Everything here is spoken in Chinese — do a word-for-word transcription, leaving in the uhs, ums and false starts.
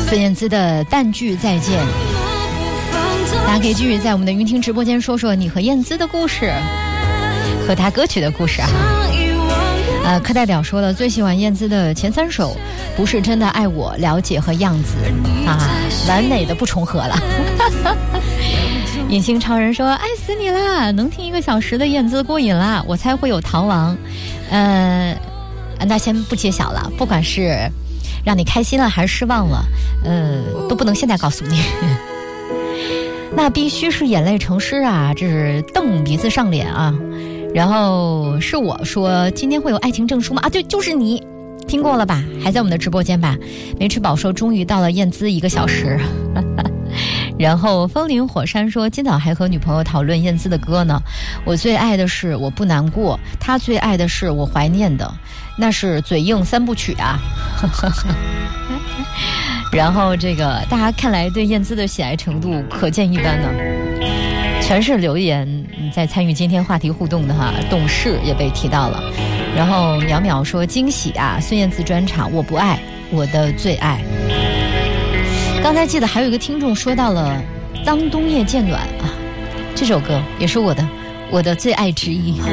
孙燕姿的淡剧再见。大家可以继续在我们的云听直播间说说你和燕姿的故事，和她歌曲的故事啊。呃，课代表说了，最喜欢燕姿的前三首，不是真的爱我、了解和样子啊，完美的不重合了。隐形超人说爱死你啦，能听一个小时的燕姿过瘾啦，我猜会有逃亡。呃，那先不揭晓了，不管是让你开心了还是失望了，呃，都不能现在告诉你。那必须是眼泪成诗啊，这是瞪鼻子上脸啊。然后是我说今天会有爱情证书吗？啊，对，就是你听过了吧，还在我们的直播间吧。没吃饱说终于到了燕姿一个小时。然后风林火山说今早还和女朋友讨论燕姿的歌呢，我最爱的是我不难过，他最爱的是我怀念的，那是嘴硬三部曲啊。然后这个大家看来对燕姿的喜爱程度可见一斑呢，全是留言在参与今天话题互动的哈，董事也被提到了。然后淼淼说惊喜啊，孙燕姿专场我不爱我的最爱。刚才记得还有一个听众说到了当冬夜渐暖啊，这首歌也是我的我的最爱之一。